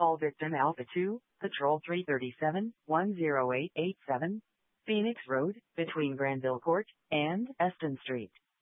Call victim Alpha 2, Patrol 337, 10887, Phoenix Road, between Granville Court and Eston Street.